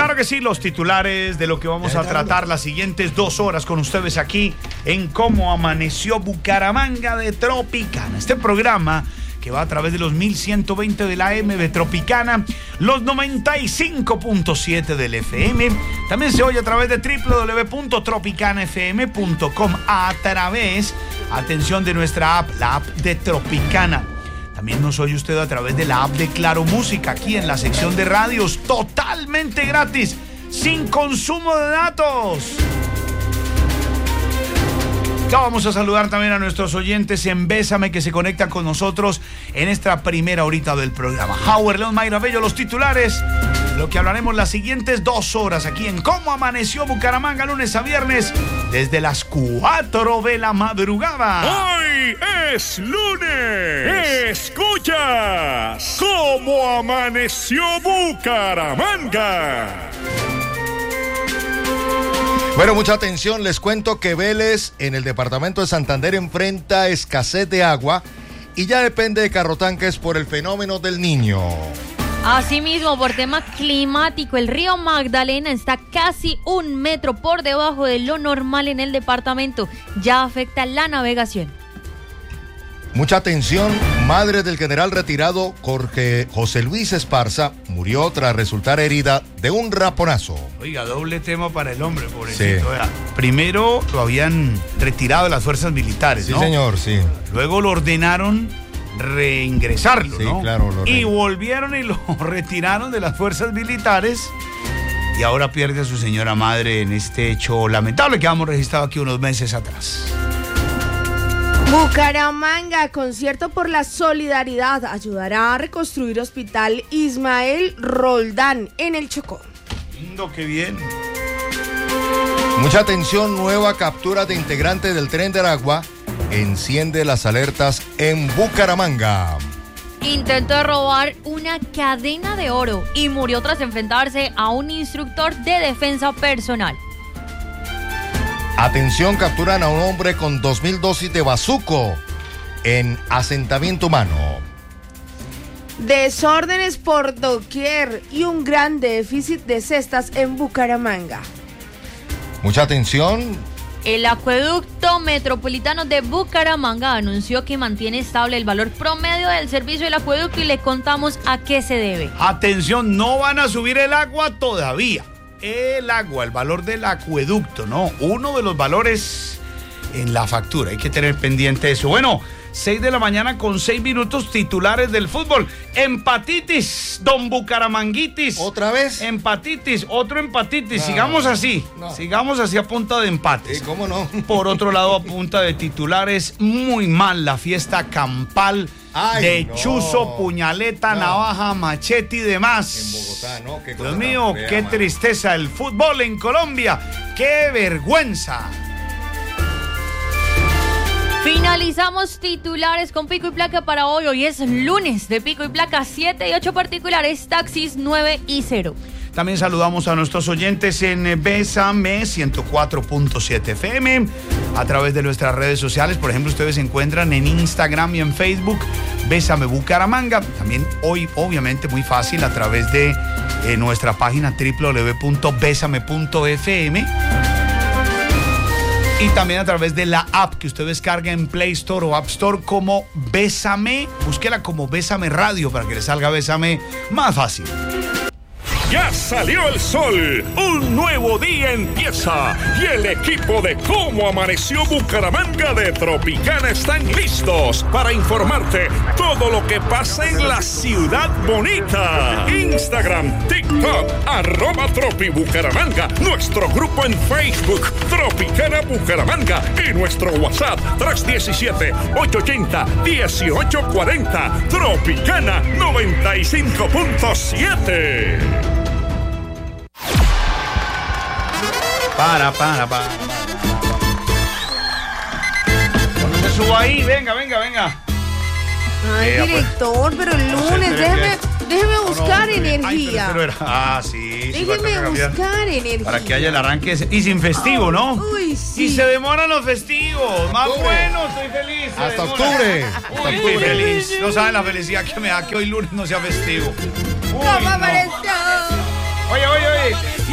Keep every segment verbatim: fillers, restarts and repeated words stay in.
Claro que sí, los titulares de lo que vamos a tratar las siguientes dos horas con ustedes aquí en Cómo Amaneció Bucaramanga de Tropicana. Este programa que va a través de los mil ciento veinte de la A M de Tropicana, los noventa y cinco punto siete del F M. También se oye a través de doble u doble u doble u punto tropicana f m punto com, a través, atención, de nuestra app, la app de Tropicana. También nos oye usted a través de la app de Claro Música, aquí en la sección de radios, totalmente gratis, sin consumo de datos. Ya vamos a saludar también a nuestros oyentes en Bésame, que se conectan con nosotros en esta primera horita del programa. Howard, León, Mayra Bello, los titulares, lo que hablaremos las siguientes dos horas aquí en Cómo Amaneció Bucaramanga, lunes a viernes, desde las cuatro de la madrugada. ¡Hoy es lunes! ¡Escuchas Cómo Amaneció Bucaramanga! Bueno, mucha atención, les cuento que Vélez en el departamento de Santander enfrenta escasez de agua y ya depende de carrotanques por el fenómeno del Niño. Asimismo, por tema climático, el río Magdalena está casi un metro por debajo de lo normal en el departamento. Ya afecta la navegación. Mucha atención, madre del general retirado Jorge José Luis Esparza murió tras resultar herida de un raponazo. Oiga, doble tema para el hombre, pobrecito. Sí. Oiga, primero lo habían retirado de las fuerzas militares, Sí, ¿no? señor, sí. Luego lo ordenaron reingresarlo, Sí, ¿no? claro, lo re- Y volvieron y lo retiraron de las fuerzas militares. Y ahora pierde a su señora madre en este hecho lamentable que hemos registrado aquí unos meses atrás. Bucaramanga, concierto por la solidaridad, ayudará a reconstruir Hospital Ismael Roldán en el Chocó. Lindo, qué bien. Mucha atención, nueva captura de integrantes del Tren de Aragua enciende las alertas en Bucaramanga. Intentó robar una cadena de oro y murió tras enfrentarse a un instructor de defensa personal. Atención, capturan a un hombre con dos mil dosis de bazuco en asentamiento humano. Desórdenes por doquier y un gran déficit de cestas en Bucaramanga. Mucha atención. El Acueducto Metropolitano de Bucaramanga anunció que mantiene estable el valor promedio del servicio del acueducto y le contamos a qué se debe. Atención, no van a subir el agua todavía. El agua, el valor del acueducto, ¿no? Uno de los valores en la factura. Hay que tener pendiente eso. Bueno, seis de la mañana con seis minutos, titulares del fútbol. Empatitis, don Bucaramanguitis. ¿Otra vez? Empatitis, otro empatitis. No, sigamos así. no. Sigamos así a punta de empates. ¿Y cómo no? Por otro lado, a punta de titulares, muy mal la fiesta campal. Ay, de no. chuzo, puñaleta, No. navaja, machete y demás. En Bogotá, ¿no? Qué cosa Dios tan mío, fea, qué man. tristeza el fútbol en Colombia. ¡Qué vergüenza! Finalizamos titulares con pico y placa para hoy. Hoy es lunes de pico y placa, siete y ocho particulares, taxis nueve y cero. También saludamos a nuestros oyentes en Bésame ciento cuatro punto siete F M, a través de nuestras redes sociales. Por ejemplo, ustedes se encuentran en Instagram y en Facebook, Bésame Bucaramanga. También hoy, obviamente, muy fácil, a través de eh, nuestra página doble u doble u doble u punto bésame punto f m. Y también a través de la app que usted descarga en Play Store o App Store como Bésame. Búsquela como Bésame Radio para que le salga Bésame más fácil. Ya salió el sol, un nuevo día empieza y el equipo de Cómo Amaneció Bucaramanga de Tropicana están listos para informarte todo lo que pasa en la ciudad bonita. Instagram, TikTok, arroba Tropi Bucaramanga, nuestro grupo en Facebook, Tropicana Bucaramanga y nuestro WhatsApp tres uno siete, ocho ocho cero, uno ocho cuatro cero, Tropicana noventa y cinco punto siete. Para, para, para. Cuando me subo ahí, venga, venga, venga. Ay, Vea, pues. director, pero el No sé, lunes, pero déjeme, es que- déjeme No, no, buscar hombre. Ay, pero energía. este no era- Ah, sí. sí va a Déjeme tocar cambiar. buscar energía. Para que haya el arranque ese- y sin festivo, ¿no? Uy, sí. Y se demoran los festivos. Más Octubre. bueno, estoy feliz. se Hasta demora. octubre. Uy, estoy feliz. No saben la felicidad que me da que hoy lunes no sea festivo. Uy, ¿Cómo no. amaneció? Oye, oye, oye.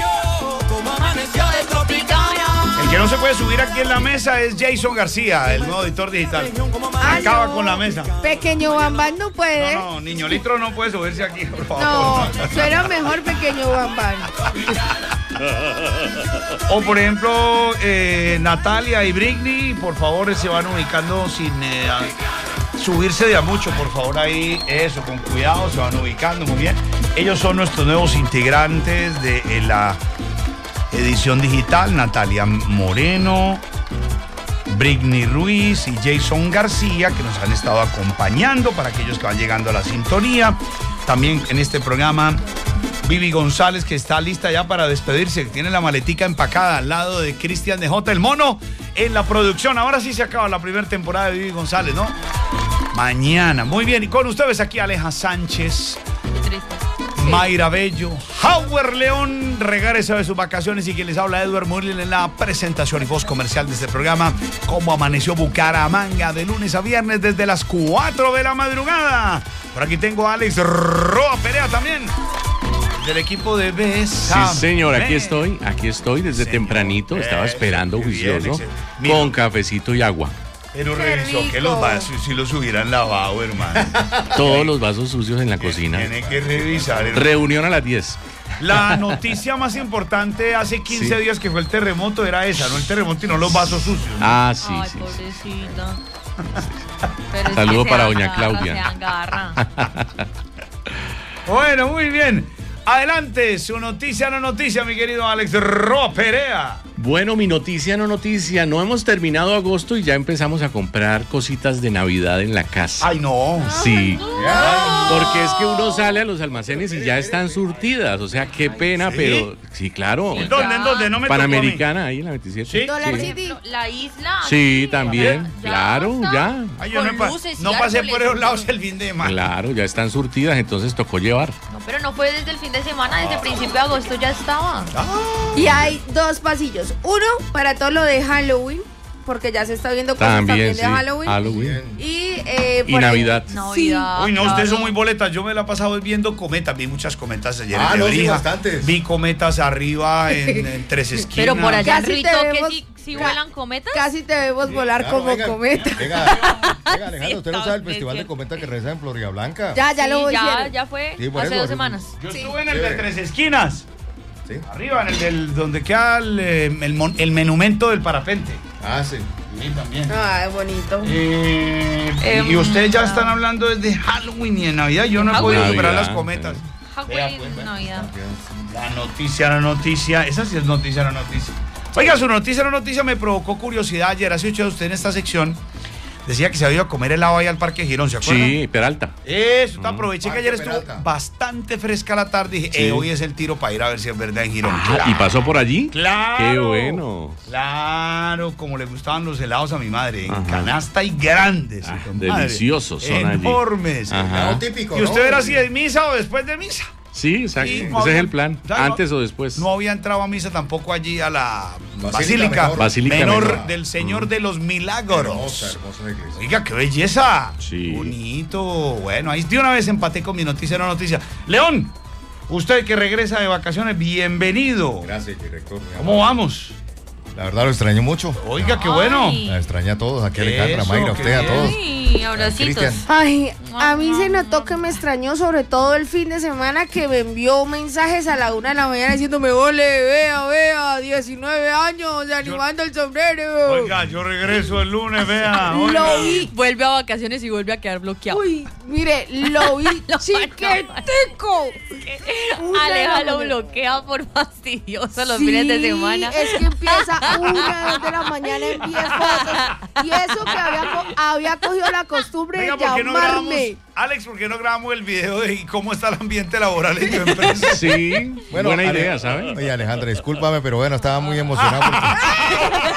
no se puede subir aquí en la mesa es Jason García, el nuevo editor digital. Acaba Ah, no. con la mesa. Pequeño Bambán no puede. No, no, niño Litro no puede subirse aquí, por favor. No, suena mejor Pequeño Bambán. O por ejemplo, eh, Natalia y Britney, por favor, se van ubicando sin eh, a- subirse de a mucho, por favor, ahí, eso, con cuidado, se van ubicando muy bien. Ellos son nuestros nuevos integrantes de eh, la edición digital, Natalia Moreno, Britney Ruiz y Jason García, que nos han estado acompañando para aquellos que van llegando a la sintonía. También en este programa, Vivi González, que está lista ya para despedirse, que tiene la maletica empacada al lado de Cristian de J, el mono, en la producción. Ahora sí se acaba la primera temporada de Vivi González, ¿no? Mañana. Muy bien, y con ustedes aquí Aleja Sánchez, Triste. Mayra Bello, Howard León, regresa de sus vacaciones y quien les habla, Edward Murlin, en la presentación y voz comercial de este programa, Cómo Amaneció Bucaramanga, de lunes a viernes desde las cuatro de la madrugada. Por aquí tengo a Alex Roa Perea también, del equipo de Besa. Sí, señor, aquí Me. estoy, aquí estoy desde Señor, tempranito, estaba eso, esperando qué bien, juicioso, excelente. Mira. con cafecito y agua. Pero Qué revisó que rico. los vasos si los hubieran lavado, hermano. Todos los vasos sucios en la cocina. Tiene que revisar. hermano. Reunión a las diez. La noticia más importante hace quince Sí. días que fue el terremoto era esa, no el terremoto y no los vasos sucios. ¿no? Ah, sí, Ay, sí. sí. pobrecita. Pero es Saludo que para se doña agarra, Claudia. se agarra. Bueno, muy bien. Adelante, su noticia no noticia, mi querido Alex Roa Perea. Bueno, mi noticia no noticia, no hemos terminado agosto y ya empezamos a comprar cositas de Navidad en la casa. Ay, no. Sí, porque es que uno sale a los almacenes y ya están surtidas, o sea, qué pena, ¿sí? pero sí, claro. ¿En dónde? ¿En dónde? No me tocó a mí. Panamericana, ahí en la veintisiete. ¿Sí? Dólar Sí. City. No, la isla. Sí, también, Ya claro, está. ya. Ay, yo no, Con pa- luces y no pasé árboles. por esos lados el fin de semana. Claro, ya están surtidas, entonces tocó llevar. No, pero no fue desde el fin de semana, desde el principio de agosto ya estaba. Y hay dos pasillos. Uno para todo lo de Halloween, porque ya se está viendo cosas también, También, sí. de Halloween. Halloween. Y, eh, Y por ahí- Navidad. Navidad. Uy, no, ustedes claro. son muy boletas. Yo me la he pasado viendo cometas. Vi muchas cometas ayer Ah, en no, sí, Lebrija. bastantes. Vi cometas arriba en, en tres esquinas. Pero por allá en Casi te Ritoque vemos- sí, sí ca- vuelan cometas. Casi te vemos volar Claro, como venga, cometa. Venga, venga, Alejandro, usted no Sí, sabe el es festival de cierto. cometa que realiza en Florida Blanca. Ya, ya Sí, lo ya, hicieron. ya fue Sí, por hace eso, dos sí. semanas. Yo Sí. estuve en el de Chévere. tres esquinas. ¿Sí? Arriba, en el del donde queda el, eh, el, mon- el monumento del parapente. Ah, sí. Sí, también. Ay, bonito. Eh, Em, y ustedes ya ah. están hablando desde Halloween y en Navidad. Yo no he Halloween. podido superar las Navidad, cometas. Halloween, Vea, pues, vea. Navidad. La noticia, la noticia. Esa sí es noticia, la noticia. Oiga, su noticia, la noticia me provocó curiosidad ayer. Hace ocho de usted en esta sección decía que se había ido a comer helado ahí al Parque Girón, ¿se acuerdan? Sí, Peralta. Eso, te aproveché que Parque ayer estuvo Peralta. bastante fresca la tarde. Dije, Sí. eh, hoy es el tiro para ir a ver si es verdad en Girón. Ah, ¿y pasó por allí? Claro. Qué bueno. Claro, como le gustaban los helados a mi madre, en Ajá. canasta y grandes. Ah, compadre. deliciosos son allí. Enormes. Ajá. Lo típico, ¿Y usted ¿no? era así de misa o después de misa? Sí, exacto. Sí, Ese no es había- el plan. ya no- Antes o después. No había entrado a misa tampoco allí a la Basílica Basílica, Menor. Basílica Menor Menor. del Señor de los Hermosa, Milagros. hermosa iglesia. Oiga, qué belleza. Sí. Bonito. Bueno, ahí de una vez empaté con mi noticia, no noticia. León, usted que regresa de vacaciones, bienvenido. Gracias, director. ¿Cómo vamos? La verdad lo extraño mucho. Oiga, qué bueno. Ay. La extrañé a todos, aquí Alejandra, Eso, Mayra, a qué usted, a bien. todos. Ay, abracitos. Cristian. Ay, a mí se notó que me extrañó sobre todo el fin de semana que me envió mensajes a la una de la mañana diciéndome, ole, vea, vea, diecinueve años, animando el sombrero. Oiga, yo regreso el lunes, vea. Lo oiga. vi. Vuelve a vacaciones y vuelve a quedar bloqueado. Uy, mire, lo vi Lo chiquitico. Una de la Aleja lo mañana. bloquea por fastidioso los Sí, fines de semana. Es que empieza una dos de la mañana en diez fotos. Y eso que había, co- había cogido la costumbre Venga, de ¿por qué no grabamos? llamarme. Alex, ¿por qué no grabamos el video de cómo está el ambiente laboral en tu empresa? Sí, buena Ale- idea, ¿sabes? Oye, Alejandra, discúlpame, pero bueno, estaba muy emocionado. porque-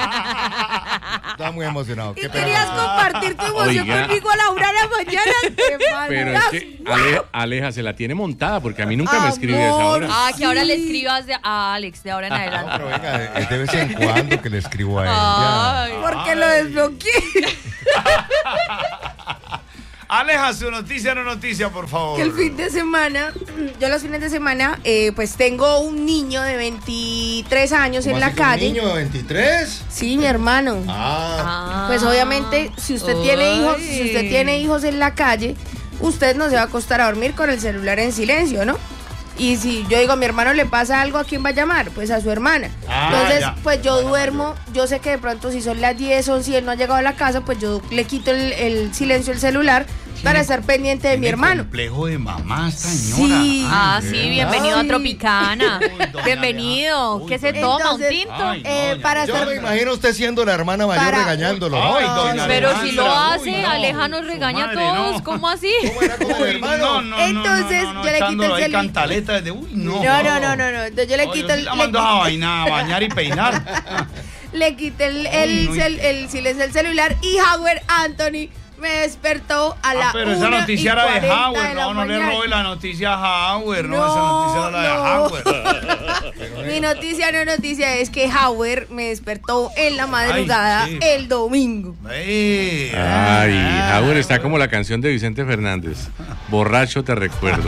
Estaba muy emocionado. Y Qué pena. querías compartir tu emoción Oiga. conmigo a la una de la mañana. Qué Pero es que malas. Ale- Aleja se la tiene montada porque a mí nunca me escribe a esa Amor. hora. Ah, que ahora Sí. le escribas de- a Alex de ahora en No, adelante. pero venga, es de vez en cuando que le escribo a ella. Ay. Porque lo desbloqueé. Aleja, su noticia, no noticia, por favor. Que el fin de semana, yo los fines de semana, eh, pues tengo un niño de veintitrés años en la calle. ¿Un niño de veintitrés? Sí, mi hermano. Ah. Pues obviamente, si usted tiene hijos, si usted tiene hijos en la calle, usted no se va a acostar a dormir con el celular en silencio, ¿no? Y si yo digo, a mi hermano le pasa algo, ¿a quién va a llamar? Pues a su hermana. Ah, Entonces, ya. pues yo duermo, yo sé que de pronto si son las diez, once y él no ha llegado a la casa, pues yo le quito el, el silencio del celular para estar pendiente de mi hermano. Complejo de mamá, esta señora. Sí. Ah, sí, bienvenido Ay. a Tropicana. Uy, doña Bienvenido. Uy, ¿Qué se doña- toma? ¿Un Entonces, tinto? Ay, no, Eh, doña- para Yo estar... me imagino usted siendo la hermana mayor Para- regañándolo, ¿no? Ay, doña Pero Alejandra, si lo hace, uy, no. Aleja nos Su regaña madre, a todos. no. ¿Cómo así? ¿Cómo era con el Uy, hermano? no, no, Entonces, no, no, no, yo le quito el echándolo ahí celu- cantaleta desde, uy, no. No, no, no, no, no. Entonces yo le No, quito yo el... sí la le mando a quito- vaina, a bañar y peinar. Le quité el, el, Uy, no. cel- el silencio del celular y Howard Anthony me despertó a la Ah, pero esa una noticia y era de cuarenta Howard. de la No, no le mañana. robe la noticia a Howard. No, No, esa noticia era la de no. Howard. Mi noticia no noticia es que Howard me despertó en la madrugada Ay, sí. el domingo. Ey, Ay, ah, Howard está como la canción de Vicente Fernández. Borracho te recuerdo.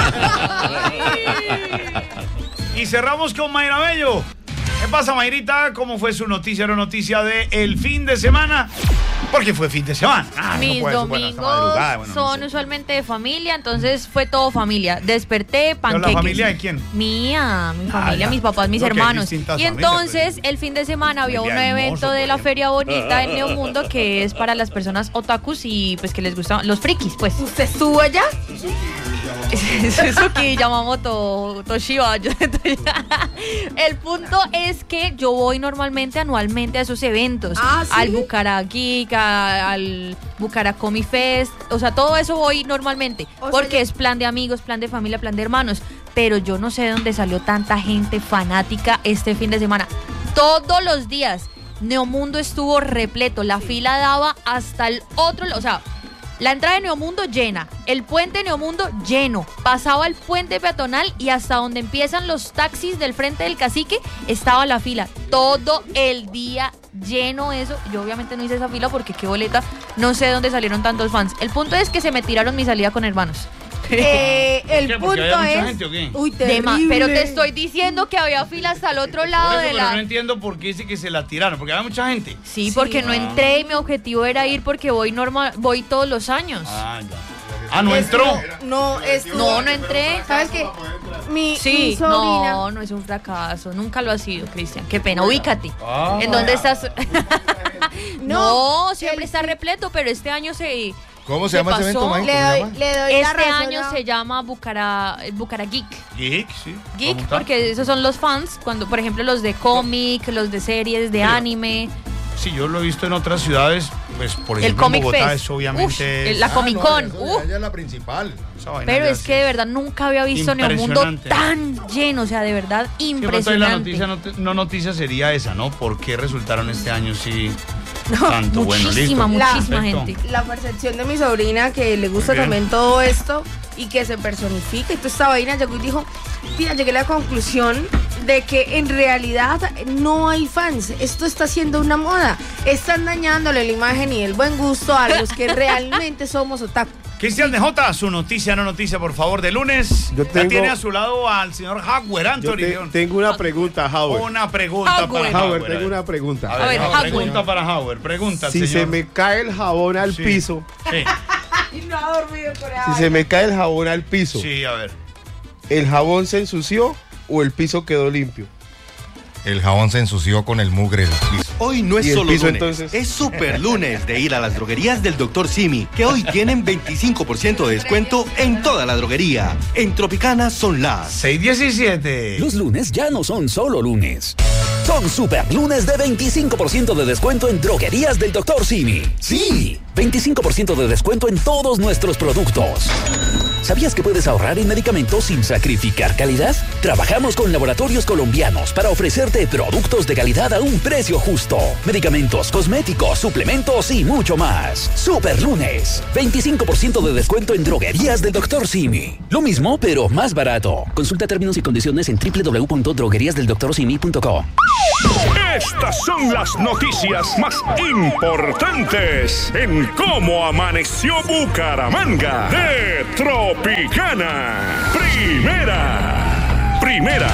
Y cerramos con Mayra Bello. ¿Qué pasa, Mayrita? ¿Cómo fue su noticia o noticia de el fin de semana? Porque fue fin de semana. Ah, Mis no puede ser, bueno, hasta madrugada, domingos bueno, no son sé. usualmente de familia, entonces fue todo familia. Desperté, ¿Pero panqueques. la familia de quién? Mía, mi familia, ya. mis papás, mis No, que hay hermanos. distintas Y familias, entonces pero- el fin de semana había un Familia hermoso, evento de por la ejemplo. Feria Bonita en Neomundo que es para las personas otakus y pues que les gustan los frikis, pues. ¿Usted estuvo allá? Suzuki Yamamoto Toshiba. yo- El punto es que yo voy normalmente anualmente a esos eventos. Ah, ¿sí? Al Bucara Geek, a- al Bucara Comic Fest. O sea, todo eso voy normalmente. O sea, porque yo- es plan de amigos, plan de familia, plan de hermanos. Pero yo no sé de dónde salió tanta gente fanática este fin de semana. Todos los días. Neomundo estuvo repleto. La fila daba hasta el otro lado. O sea, la entrada de Neomundo llena, el puente de Neomundo lleno, pasaba el puente peatonal y hasta donde empiezan los taxis del frente del cacique estaba la fila, todo el día lleno eso. Yo obviamente no hice esa fila porque qué boleta, no sé de dónde salieron tantos fans. El punto es que se me tiraron mi salida con hermanos. Eh, el ¿Qué? punto ¿Porque había mucha es... gente o qué? Uy, De ma- terrible. pero te estoy diciendo que había fila hasta el otro Por lado eso, de pero la... no entiendo por qué dice que se la tiraron, porque había mucha gente. Sí, porque no entré y mi objetivo era ir porque voy normal, voy todos los años. Ah, ya. Ah, no entró. Estuvo- No, estuvo- No, no entré. ¿Sabes qué? Mi, mi Sí, sobrina... no, no es un fracaso, nunca lo ha sido, Cristian. Qué pena, ubícate. Ah. ¿En dónde estás? No, no, siempre el- está repleto, pero este año se ¿Cómo se se llama ese evento, pasó. Mike? Le ¿Cómo se doy, llama? le doy la este razón año a- se llama Bucara, Bucara Geek. Geek, sí. Geek, ¿Cómo está? porque esos son los fans, cuando, por ejemplo, los de cómic, los de series, de anime, Sí, yo lo he visto en otras ciudades, pues por el ejemplo en Comic Bogotá Fest. es obviamente... Ush, es- la Ah, Comic no, Con. eso uf. ella es la principal. esa vaina Pero ya es sí. que de verdad nunca había visto Neomundo Impresionante. tan lleno, o sea, de verdad Sí, de pronto ahí la impresionante. noticia no, no noticia sería esa, ¿no? ¿Por qué resultaron este año sí No, tanto? Bueno, muchísima, listo. muchísima Perfecto. gente. La percepción de mi sobrina que le gusta Muy bien. también todo esto y que se personifica y toda esta vaina, llegó y dijo, tía, llegué a la conclusión de que en realidad no hay fans, esto está siendo una moda, están dañándole la imagen y el buen gusto a los que realmente somos otaku. Cristian de Jota, su noticia, no noticia, por favor, de lunes. Yo Ya tengo- tiene a su lado al señor Howard Yo Anthony. te- León. tengo una pregunta, Howard. Una pregunta Howard. para Howard, Howard. tengo a ver. una pregunta. A A ver, ver, Howard. pregunta para Howard. Pregunta, Si señor. se me cae el jabón al Sí. piso, Sí, Y no ha dormido por ahí. si se me cae el jabón al piso, sí, a ver. ¿el jabón se ensució o el piso quedó limpio? El jabón se ensució con el mugre del piso. Hoy no es ¿Y el solo piso, lunes, entonces? es super lunes de ir a las droguerías del doctor Simi, que hoy tienen veinticinco por ciento de descuento en toda la droguería. En Tropicana son las... seis diecisiete. Los lunes ya no son solo lunes. Son super lunes de veinticinco por ciento de descuento en droguerías del doctor Simi. Sí, veinticinco por ciento de descuento en todos nuestros productos. ¿Sabías que puedes ahorrar en medicamentos sin sacrificar calidad? Trabajamos con laboratorios colombianos para ofrecerte productos de calidad a un precio justo. Medicamentos, cosméticos, suplementos y mucho más. Super lunes. veinticinco por ciento de descuento en droguerías del doctor Simi. Lo mismo, pero más barato. Consulta términos y condiciones en w w w punto droguerías del doctor simi punto com. Estas son las noticias más importantes en en Cómo Amaneció Bucaramanga de Tropicana. Primera. Primera.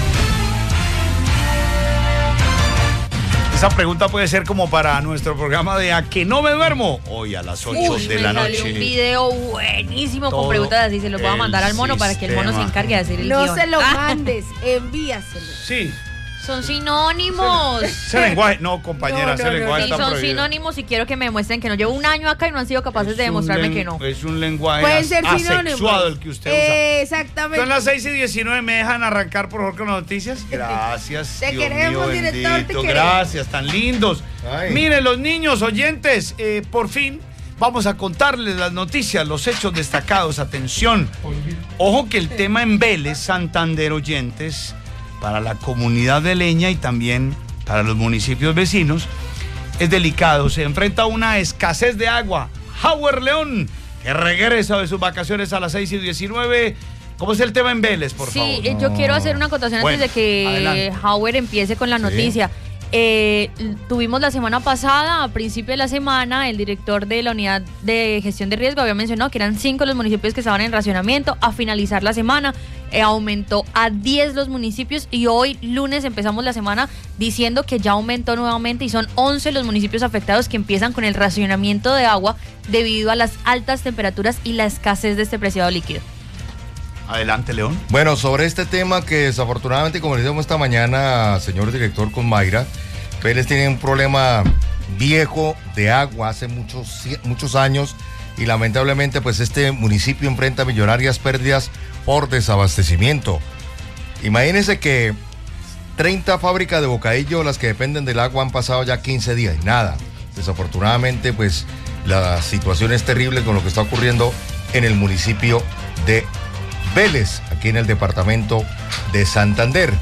Esa pregunta puede ser como para nuestro programa de ¿A que no me duermo? Hoy a las ocho Uy, de me la salió noche. un video buenísimo Todo con preguntas así. Se los voy a mandar el al mono para que el mono se sistema. encargue de hacer el No guión. se lo Ah, mandes, envíaselo. Sí. Son sinónimos. Ese lenguaje, no, compañera, No, ese no, no, lenguaje Sí, está son prohibido. sinónimos y quiero que me demuestren que no. Llevo un año acá y no han sido capaces de Es un demostrarme len- que no. Es un lenguaje Pueden ser as- sinónimos. asexuado el que usted usa. Exactamente. Son las seis y diecinueve, ¿me dejan arrancar por favor con las noticias? Gracias. Te Dios queremos, mío, director, te bendito, queremos. Gracias, tan lindos. Ay. Miren, los niños oyentes, eh, por fin vamos a contarles las noticias, los hechos destacados. Atención. Ojo que el tema en Vélez, Santander, oyentes, para la comunidad de Leña y también para los municipios vecinos, es delicado. Se enfrenta a una escasez de agua. Howard León, que regresa de sus vacaciones a las seis y diecinueve. ¿Cómo es el tema en Vélez, por sí, favor? eh, yo quiero hacer una acotación Bueno, antes de que adelante. Howard empiece con la noticia. Eh, tuvimos la semana pasada, a principio de la semana, el director de la unidad de gestión de riesgo había mencionado que eran cinco los municipios que estaban en racionamiento. A finalizar la semana eh, aumentó a diez los municipios y hoy lunes empezamos la semana diciendo que ya aumentó nuevamente y son once los municipios afectados que empiezan con el racionamiento de agua debido a las altas temperaturas y la escasez de este preciado líquido. Adelante, León. Bueno, sobre este tema que desafortunadamente, como le dijimos esta mañana, señor director, con Mayra, Vélez tiene un problema viejo de agua hace muchos, muchos años y lamentablemente pues este municipio enfrenta millonarias pérdidas por desabastecimiento. Imagínense que treinta fábricas de bocadillo, las que dependen del agua, han pasado ya quince días y nada. Desafortunadamente pues la situación es terrible con lo que está ocurriendo en el municipio de Vélez, aquí en el departamento de Santander.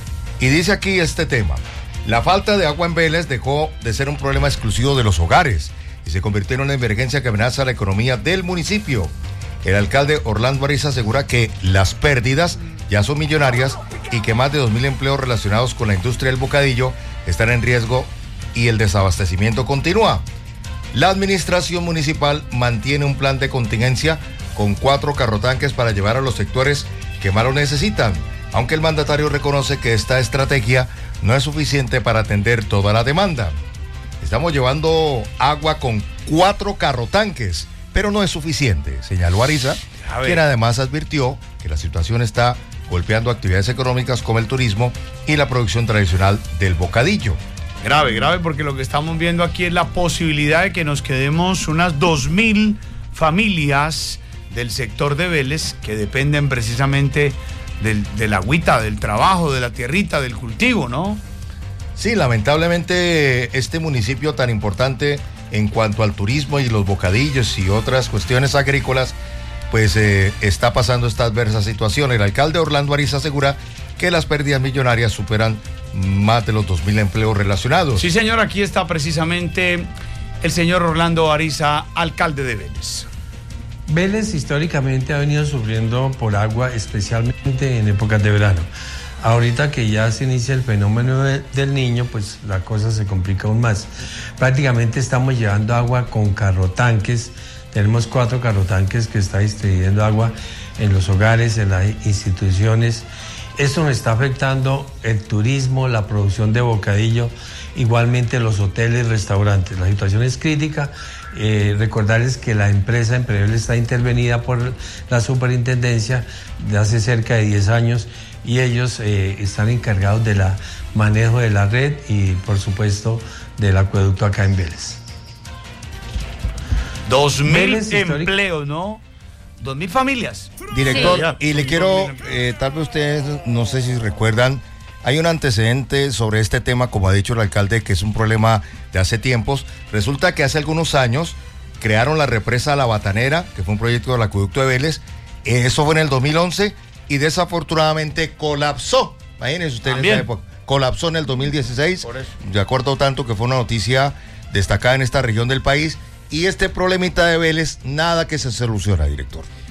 Y dice aquí este tema: la falta de agua en Vélez dejó de ser un problema exclusivo de los hogares y se convirtió en una emergencia que amenaza la economía del municipio. El alcalde Orlando Ariza asegura que las pérdidas ya son millonarias y que más de dos mil empleos relacionados con la industria del bocadillo están en riesgo y el desabastecimiento continúa. La administración municipal mantiene un plan de contingencia con cuatro carrotanques para llevar a los sectores que más lo necesitan, aunque el mandatario reconoce que esta estrategia no es suficiente para atender toda la demanda. Estamos llevando agua con cuatro carrotanques, pero no es suficiente, señaló Ariza, quien además advirtió que la situación está golpeando actividades económicas como el turismo y la producción tradicional del bocadillo. Grave, grave, porque lo que estamos viendo aquí es la posibilidad de que nos quedemos unas dos mil familias del sector de Vélez que dependen precisamente del, de la agüita, del trabajo, de la tierrita, del cultivo, ¿no? Sí, lamentablemente este municipio tan importante en cuanto al turismo y los bocadillos y otras cuestiones agrícolas, pues eh, está pasando esta adversa situación. El alcalde Orlando Ariza asegura que las pérdidas millonarias superan más de los dos mil empleos relacionados. Sí, señor, aquí está precisamente el señor Orlando Ariza, alcalde de Vélez. Vélez históricamente ha venido sufriendo por agua, especialmente en épocas de verano. Ahorita que ya se inicia el fenómeno de, del niño, pues la cosa se complica aún más. Prácticamente estamos llevando agua con carrotanques. Tenemos cuatro carrotanques que está distribuyendo agua en los hogares, en las instituciones. Esto nos está afectando el turismo, la producción de bocadillo, igualmente los hoteles, restaurantes. La situación es crítica. Eh, recordarles que la empresa Emprevel está intervenida por la superintendencia de hace cerca de diez años y ellos eh, están encargados del manejo de la red y por supuesto del acueducto acá en Vélez. Dos mil Vélez empleos, ¿no? Dos mil familias. Director, Sí. y le quiero, eh, tal vez ustedes, no sé si recuerdan, hay un antecedente sobre este tema, como ha dicho el alcalde, que es un problema de hace tiempos. Resulta que hace algunos años crearon la represa La Batanera, que fue un proyecto del acueducto de Vélez. Eso fue en el dos mil once y desafortunadamente colapsó. Imagínense ustedes en esa época. Colapsó en el dos mil dieciséis. Por eso. De acuerdo tanto que fue una noticia destacada en esta región del país. Y este problemita de Vélez, nada que se soluciona, director.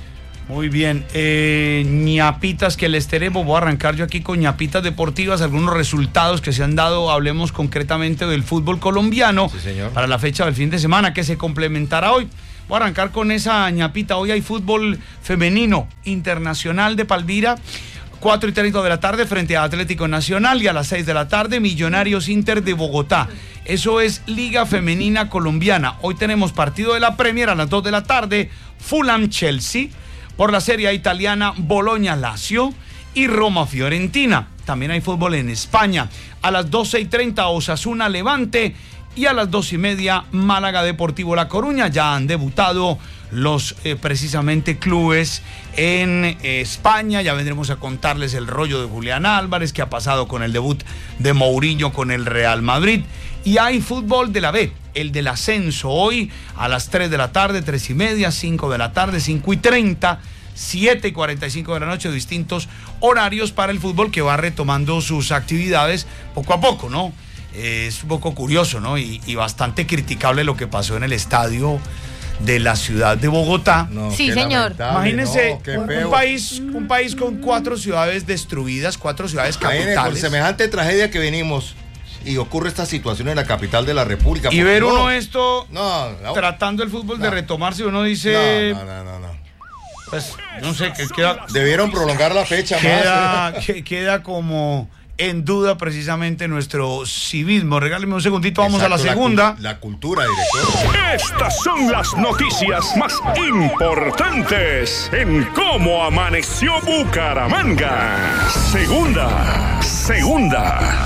Muy bien, eh, ñapitas que les tenemos, voy a arrancar yo aquí con ñapitas deportivas, algunos resultados que se han dado, hablemos concretamente del fútbol colombiano, sí, señor, para la fecha del fin de semana que se complementará hoy. Voy a arrancar con esa ñapita, hoy hay fútbol femenino internacional de Palmira, cuatro y treinta de la tarde frente a Atlético Nacional, y a las seis de la tarde Millonarios Inter de Bogotá. Eso es Liga Femenina Colombiana. Hoy tenemos partido de la Premier a las dos de la tarde, Fulham Chelsea. Por la Serie A italiana, Bologna Lazio y Roma Fiorentina. También hay fútbol en España. A las doce y treinta, Osasuna Levante. Y a las dos y media, Málaga Deportivo La Coruña. Ya han debutado los eh, precisamente clubes en eh, España. Ya vendremos a contarles el rollo de Julián Álvarez, que ha pasado con el debut de Mourinho con el Real Madrid. Y hay fútbol de la B, el del ascenso, hoy a las tres de la tarde, tres y media, cinco de la tarde, cinco y treinta, siete y cuarenta y cinco de la noche, distintos horarios para el fútbol que va retomando sus actividades poco a poco, ¿no? Eh, es un poco curioso, ¿no? Y, y bastante criticable lo que pasó en el estadio de la ciudad de Bogotá. No, sí, señor. Imagínense no, un, un, país, un país con cuatro ciudades destruidas, cuatro ciudades capitales. Con semejante tragedia que venimos y ocurre esta situación en la capital de la República. Y ver no, uno esto no, no, tratando el fútbol no, de retomarse, uno dice... No, no, no, no. Pues, no sé, que queda... Debieron prolongar la fecha queda, más. que, queda como en duda precisamente nuestro civismo. Regáleme un segundito, vamos Exacto, a la segunda. La, la cultura, director. Estas son las noticias más importantes en Cómo Amaneció Bucaramanga. Segunda, segunda.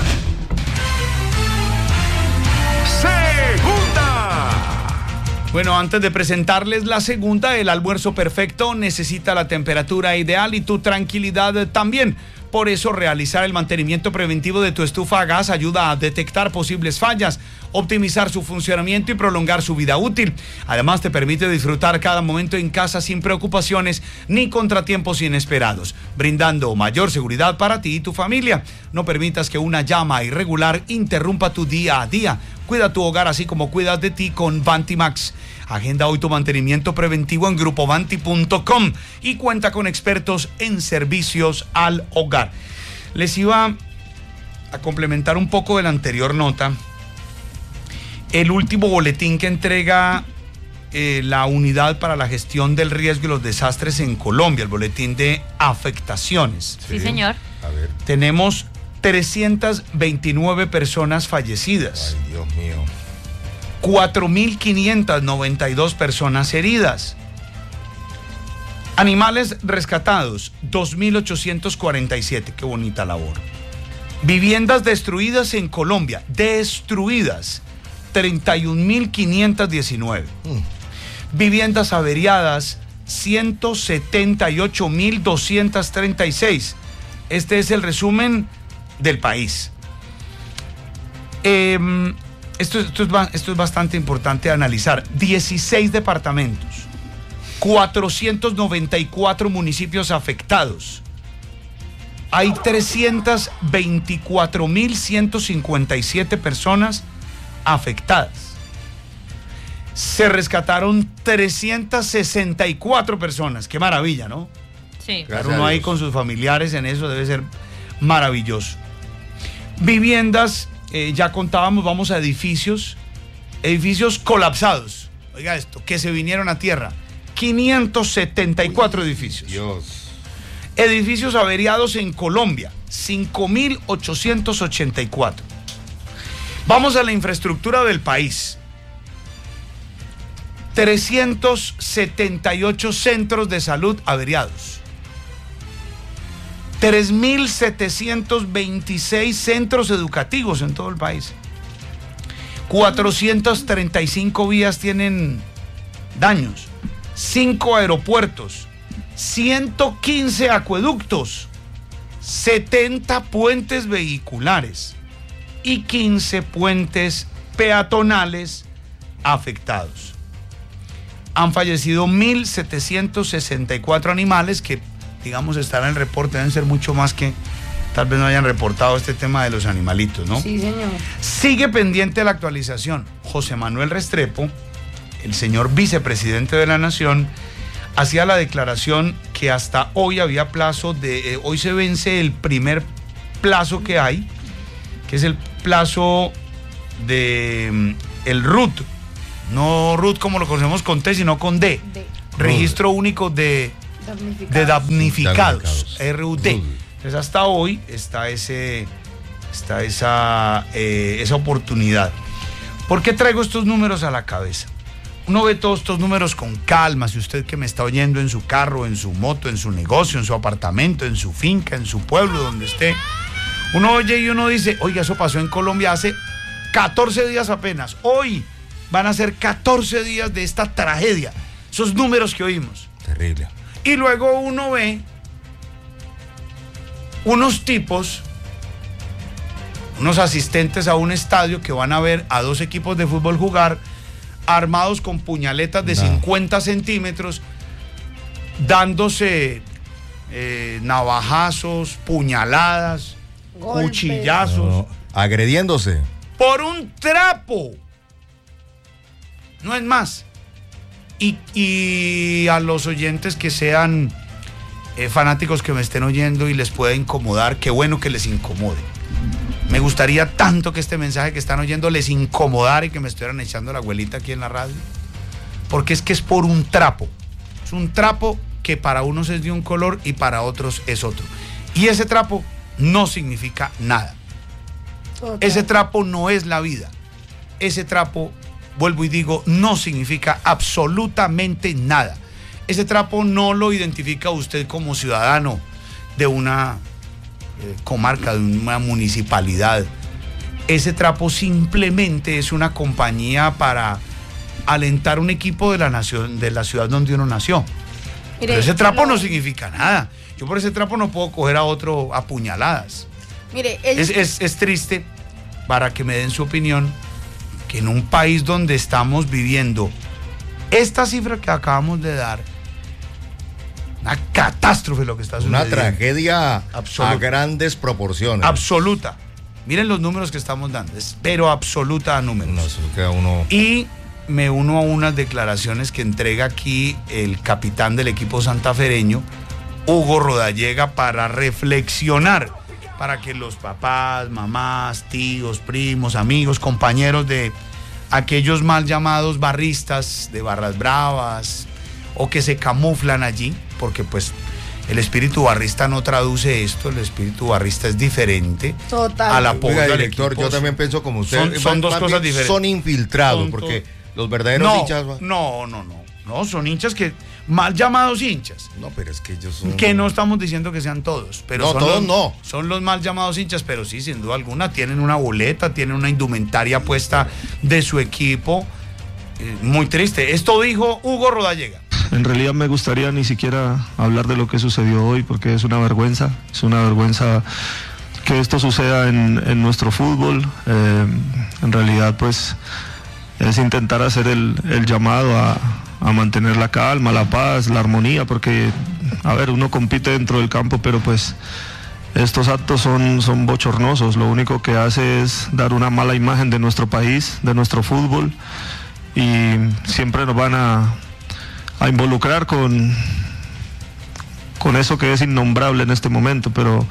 Segunda. Bueno, antes de presentarles la segunda, el almuerzo perfecto necesita la temperatura ideal y tu tranquilidad también. Por eso, realizar el mantenimiento preventivo de tu estufa a gas ayuda a detectar posibles fallas, optimizar su funcionamiento y prolongar su vida útil. Además, te permite disfrutar cada momento en casa sin preocupaciones ni contratiempos inesperados, brindando mayor seguridad para ti y tu familia. No permitas que una llama irregular interrumpa tu día a día. Cuida tu hogar así como cuidas de ti con Vantimax. Agenda hoy tu mantenimiento preventivo en grupo vanti punto com y cuenta con expertos en servicios al hogar. Les iba a complementar un poco de la anterior nota. El último boletín que entrega eh, la Unidad para la Gestión del Riesgo y los Desastres en Colombia, el boletín de afectaciones. Sí, sí señor. A ver. Tenemos trescientas veintinueve personas fallecidas. Ay, Dios mío. cuatro mil quinientas noventa y dos personas heridas. Animales rescatados, dos mil ochocientos cuarenta y siete. Qué bonita labor. Viviendas destruidas en Colombia, destruidas, treinta y un mil quinientos diecinueve. Mm. Viviendas averiadas, ciento setenta y ocho mil doscientos treinta y seis. Este es el resumen del país. Eh, Esto, esto, es, esto es bastante importante analizar. dieciséis departamentos, cuatrocientos noventa y cuatro municipios afectados. Hay trescientas veinticuatro mil ciento cincuenta y siete personas afectadas. Se rescataron trescientas sesenta y cuatro personas. Qué maravilla, ¿no? Sí. Claro, uno ahí con sus familiares en eso debe ser maravilloso. Viviendas... Eh, ya contábamos, vamos a edificios, edificios colapsados. Oiga esto, que se vinieron a tierra. quinientos setenta y cuatro Uy, edificios. Dios. Edificios averiados en Colombia, cinco mil ochocientos ochenta y cuatro. Vamos a la infraestructura del país. trescientos setenta y ocho centros de salud averiados. tres mil setecientos veintiséis centros educativos en todo el país. cuatrocientas treinta y cinco vías tienen daños. cinco aeropuertos. ciento quince acueductos. setenta puentes vehiculares. Y quince puentes peatonales afectados. Han fallecido mil setecientos sesenta y cuatro animales que, digamos, estar en el reporte, deben ser mucho más que tal vez no hayan reportado este tema de los animalitos, ¿no? Sí, señor. Sigue pendiente la actualización. José Manuel Restrepo, el señor vicepresidente de la Nación, hacía la declaración que hasta hoy había plazo de, eh, hoy se vence el primer plazo que hay, que es el plazo de mm, el R U T, no R U T como lo conocemos con T, sino con D, D. Registro Único de Damnificados. de damnificados, Damnificados. R U D. Entonces hasta hoy está ese, está esa, eh, esa oportunidad. ¿Por qué traigo estos números a la cabeza? Uno ve todos estos números con calma, si usted que me está oyendo en su carro, en su moto, en su negocio, en su apartamento, en su finca, en su pueblo, donde esté. Uno oye y uno dice, oiga, eso pasó en Colombia hace catorce días apenas. Hoy van a ser catorce días de esta tragedia. Esos números que oímos. Terrible. Y luego uno ve unos tipos, unos asistentes a un estadio que van a ver a dos equipos de fútbol jugar, armados con puñaletas de No. cincuenta centímetros, dándose eh, navajazos, puñaladas, Golpes. cuchillazos, No, agrediéndose. por un trapo. No es más. Y, y a los oyentes que sean eh, fanáticos que me estén oyendo y les pueda incomodar, qué bueno que les incomode. Me gustaría tanto que este mensaje que están oyendo les incomodara y que me estuvieran echando la abuelita aquí en la radio. Porque es que es por un trapo. Es un trapo que para unos es de un color y para otros es otro. Y ese trapo no significa nada. Total. Ese trapo no es la vida. Ese trapo, vuelvo y digo, no significa absolutamente nada. Ese trapo no lo identifica usted como ciudadano de una eh, comarca, de una municipalidad. Ese trapo simplemente es una compañía para alentar un equipo de la nación, de la ciudad donde uno nació. Mire, Pero ese trapo lo- no significa nada. Yo por ese trapo no puedo coger a otro a puñaladas. Mire, ellos- Es, es, es triste, para que me den su opinión, que en un país donde estamos viviendo esta cifra que acabamos de dar, una catástrofe lo que está Una sucediendo. tragedia Absoluta. a grandes proporciones. Absoluta. Miren los números que estamos dando, es, pero absoluta a números. No, eso queda uno. Y me uno a unas declaraciones que entrega aquí el capitán del equipo santafereño, Hugo Rodallega, para reflexionar, para que los papás, mamás, tíos, primos, amigos, compañeros de aquellos mal llamados barristas de Barras Bravas o que se camuflan allí, porque pues el espíritu barrista no traduce esto, el espíritu barrista es diferente Total. al apoyo Oiga, al director, equipo. yo también pienso como usted. Son- son Más- dos más cosas bien diferentes. Son infiltrados, Son porque to- los verdaderos no, hinchas. no, no, no, no, son hinchas que, mal llamados hinchas, No, pero es que ellos son. que no estamos diciendo que sean todos, pero No, son todos los, no. son los mal llamados hinchas, pero sí, sin duda alguna, tienen una boleta, tienen una indumentaria puesta de su equipo, eh, muy triste. Esto dijo Hugo Rodallega. En realidad me gustaría ni siquiera hablar de lo que sucedió hoy porque es una vergüenza, es una vergüenza que esto suceda en, en nuestro fútbol. Eh, en realidad pues es intentar hacer el, el llamado a, a mantener la calma, la paz, la armonía, porque a ver, uno compite dentro del campo, pero pues estos actos son, son bochornosos. Lo único que hace es dar una mala imagen de nuestro país, de nuestro fútbol, y siempre nos van a a involucrar con, con eso que es innombrable en este momento, pero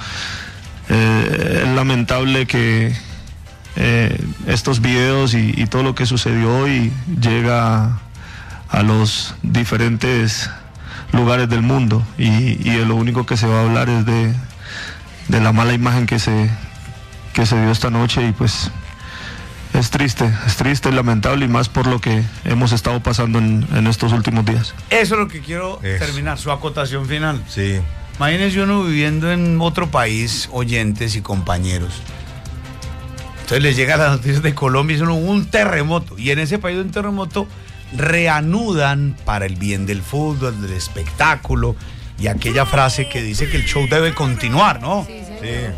eh, es lamentable que eh, estos videos y, y todo lo que sucedió hoy llega a los diferentes lugares del mundo y, y de lo único que se va a hablar es de, de la mala imagen que se, que se dio esta noche y pues es triste, es triste, es lamentable y más por lo que hemos estado pasando en, en estos últimos días. Eso es lo que quiero Eso. terminar, su acotación final. Sí. Imagínense uno viviendo en otro país, oyentes y compañeros. Entonces les llega la noticia de Colombia y son un terremoto. Y en ese país de un terremoto reanudan para el bien del fútbol, del espectáculo y aquella frase que dice que el show debe continuar, ¿no? Sí, señor. Sí.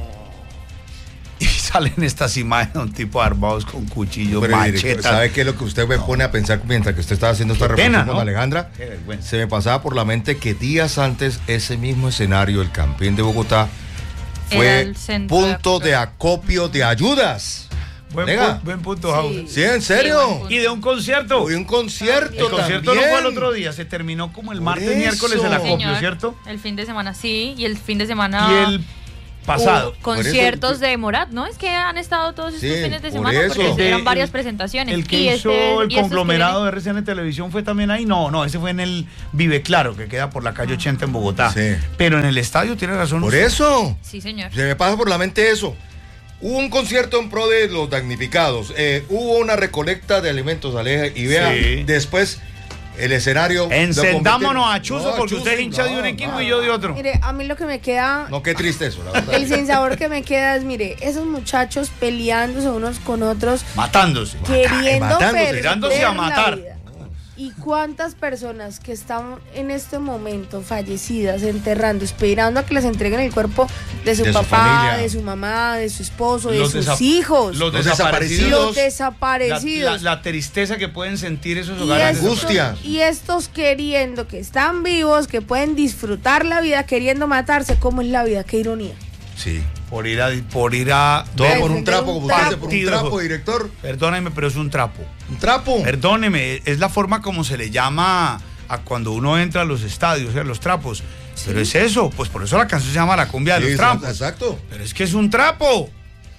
Y salen estas imágenes de un tipo armados con cuchillos, Pero, director, machetas. ¿sabe qué es lo que usted me pone a pensar mientras que usted estaba haciendo esta Qué reflexión pena, con ¿no? Alejandra? Qué vergüenza. Se me pasaba por la mente que días antes ese mismo escenario, el Campín de Bogotá, Era fue el centro de punto de acopio de ayudas. Buen, Nega. pu- buen punto, Jaúl. Sí, ¿en serio? Y de un concierto. Hoy un concierto El concierto también. no fue el otro día, se terminó como el Por martes, eso. miércoles el acopio, Señor, ¿cierto? El fin de semana, sí, y el fin de semana... Y el pasado. hubo conciertos de Morat, ¿no? Es que han estado todos estos Sí, fines de por semana eso. porque El de- eran varias el- presentaciones. El que y hizo este- el y estos conglomerado que de R C N Televisión fue también ahí. No, no, ese fue en el Vive Claro, que queda por la calle ochenta en Bogotá. Sí. Pero en el estadio tiene razón. Por usted. eso. vienen. Sí, señor. Se me pasa por la mente eso. Hubo un concierto en pro de los damnificados. Eh, hubo una recolecta de alimentos, Aleja. Y vea, Sí. después el escenario. Encendámonos a Chuzo, No, porque Chuzo, usted es hincha de un no, equipo no, y yo de otro. Mire, a mí lo que me queda, No, qué triste eso, la verdad. el sinsabor que me queda es, mire, esos muchachos peleándose unos con otros, Matándose. queriendo matándose, perder tirándose a la matar. vida. ¿Y cuántas personas que están en este momento fallecidas, enterrando, esperando a que les entreguen el cuerpo de su De su papá, familia. de su mamá, de su esposo, de Los sus desa- hijos? Los Los desaparecidos. Los desaparecidos. La, desaparecidos. la- la tristeza que pueden sentir esos Y hogares. estos- Angustia. Y estos queriendo que están vivos, que pueden disfrutar la vida, queriendo matarse. ¿Cómo es la vida? Qué ironía. Sí. Por ir a. Por ir a Todo ver por un trapo, como usted dice, por un partido. trapo, director. Perdóneme, pero es un trapo. Un trapo. Perdóneme, es la forma como se le llama a cuando uno entra a los estadios, o sea, los trapos. Pero es eso, pues por eso la canción se llama La cumbia de Sí, los trapos. exacto. Pero es que es un trapo.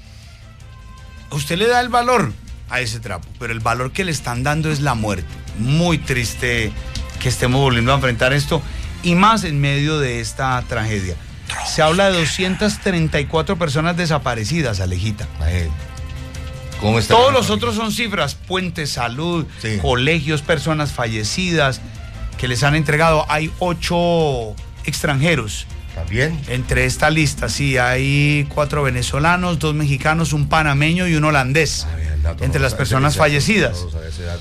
Usted le da el valor a ese trapo, pero el valor que le están dando es la muerte. Muy triste que estemos volviendo a enfrentar esto, y más en medio de esta tragedia. Se habla de doscientas treinta y cuatro personas desaparecidas, Alejita. Ay, ¿cómo está? Todos los otros son cifras, puentes, salud, Sí. colegios, personas fallecidas que les han entregado. Hay ocho extranjeros También. entre esta lista, sí, hay cuatro venezolanos, dos mexicanos, un panameño y un holandés, Ah, bien, el dato entre no las lo sabía, personas ese dato, fallecidas. no lo sabía, ese dato.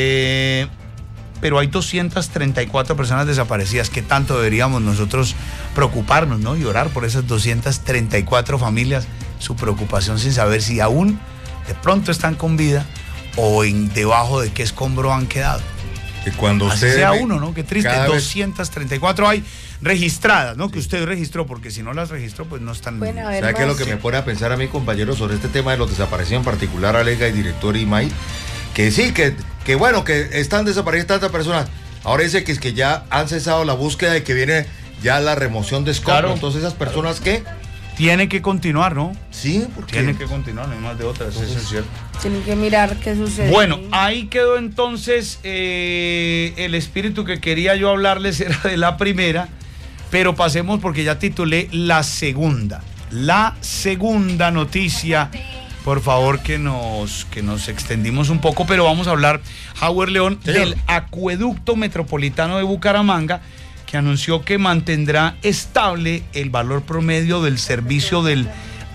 Eh, pero hay doscientas treinta y cuatro personas desaparecidas. ¿Qué tanto deberíamos nosotros preocuparnos, ¿no? Y orar por esas doscientas treinta y cuatro familias, su preocupación sin saber si aún de pronto están con vida o en debajo de qué escombro han quedado. Que cuando Así usted sea ve- uno, ¿no? Qué triste. cada vez- doscientas treinta y cuatro hay registradas, ¿no? Que usted registró, porque si no las registró, pues no están. Pueden haber ¿Sabe qué es lo más. que me pone a pensar a mí, compañeros, sobre este tema de los desaparecidos, en particular Alega y director Imai? Que sí, que, que bueno, que están desaparecidas tantas personas. Ahora dice que es que ya han cesado la búsqueda y que viene ya la remoción de escombros. Claro. Entonces, esas personas que Tiene que continuar, ¿no? sí, porque Tiene que continuar, no hay más de otras, eso es cierto. Tienen que mirar qué sucede. Bueno, ahí quedó entonces eh, el espíritu que quería yo hablarles era de la primera, pero pasemos porque ya titulé la segunda. La segunda noticia, por favor que nos, que nos extendimos un poco, pero vamos a hablar, Howard León, Señor. del Acueducto Metropolitano de Bucaramanga, que anunció que mantendrá estable el valor promedio del servicio del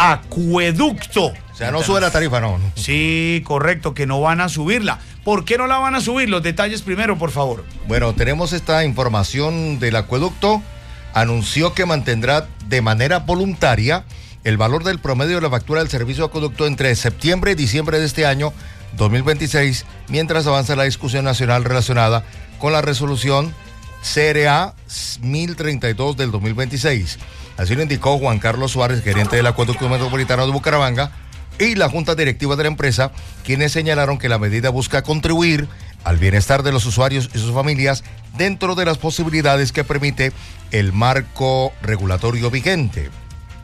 acueducto. o sea, no sube la tarifa, no. no. Sí, correcto, que no van a subirla. ¿Por qué no la van a subir? Los detalles primero, por favor. Bueno, tenemos esta información del acueducto. Anunció que mantendrá de manera voluntaria el valor del promedio de la factura del servicio de acueducto entre septiembre y diciembre de este año dos mil veintiséis, mientras avanza la discusión nacional relacionada con la resolución C R A mil treinta y dos del dos mil veintiséis. Así lo indicó Juan Carlos Suárez, gerente del Acueducto Metropolitano de Bucaramanga, y la junta directiva de la empresa, quienes señalaron que la medida busca contribuir al bienestar de los usuarios y sus familias dentro de las posibilidades que permite el marco regulatorio vigente.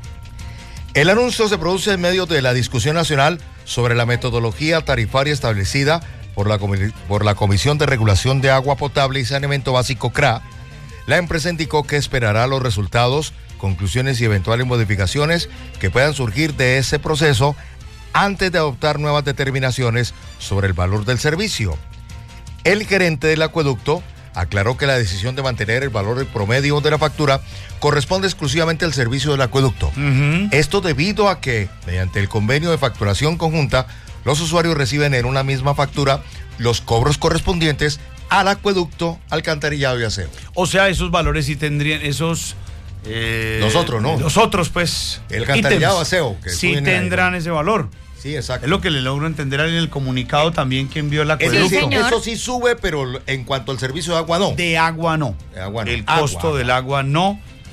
El anuncio se produce en medio de la discusión nacional sobre la metodología tarifaria establecida por la, comi- por la Comisión de Regulación de Agua Potable y Saneamiento Básico C R A. La empresa indicó que esperará los resultados, conclusiones y eventuales modificaciones que puedan surgir de ese proceso antes de adoptar nuevas determinaciones sobre el valor del servicio. El gerente del acueducto aclaró que la decisión de mantener el valor promedio de la factura corresponde exclusivamente al servicio del acueducto. Uh-huh. Esto debido a que, mediante el convenio de facturación conjunta, los usuarios reciben en una misma factura los cobros correspondientes al acueducto, alcantarillado y aseo. O sea, esos valores sí tendrían, esos... eh, Nosotros, ¿no? Nosotros, pues... El alcantarillado, ítems, aseo, que sí suben tendrán ahí. ese valor. Sí, exacto. Es lo que le logro entender en el comunicado también que envió el Es acueducto. decir, señor. eso sí sube, pero en cuanto al servicio de agua no. De agua no. De agua no. El Agua, costo agua. del agua no.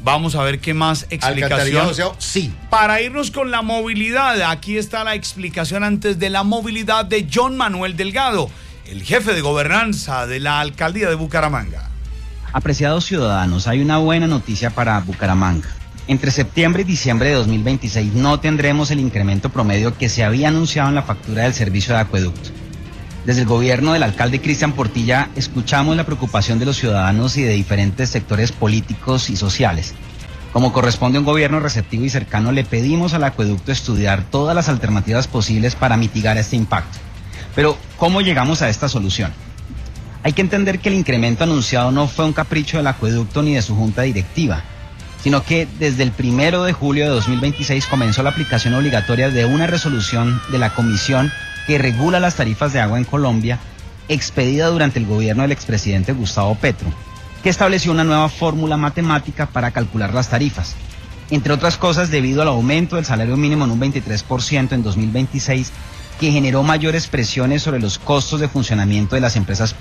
Vamos a ver qué más explicación. Alcantarillado, o sea, sí. Para irnos con la movilidad, aquí está la explicación antes de la movilidad de John Manuel Delgado, el jefe de gobernanza de la alcaldía de Bucaramanga. Apreciados ciudadanos, hay una buena noticia para Bucaramanga. Entre septiembre y diciembre de dos mil veintiséis no tendremos el incremento promedio que se había anunciado en la factura del servicio de acueducto. Desde el gobierno del alcalde Cristian Portilla escuchamos la preocupación de los ciudadanos y de diferentes sectores políticos y sociales. Como corresponde a un gobierno receptivo y cercano, le pedimos al acueducto estudiar todas las alternativas posibles para mitigar este impacto. Pero, ¿cómo llegamos a esta solución? Hay que entender que el incremento anunciado no fue un capricho del acueducto ni de su junta directiva, sino que desde el primero de julio de dos mil veintiséis comenzó la aplicación obligatoria de una resolución de la Comisión que regula las tarifas de agua en Colombia, expedida durante el gobierno del expresidente Gustavo Petro, que estableció una nueva fórmula matemática para calcular las tarifas. Entre otras cosas, debido al aumento del salario mínimo en un veintitrés por ciento en dos mil veintiséis, que generó mayores presiones sobre los costos de funcionamiento de las empresas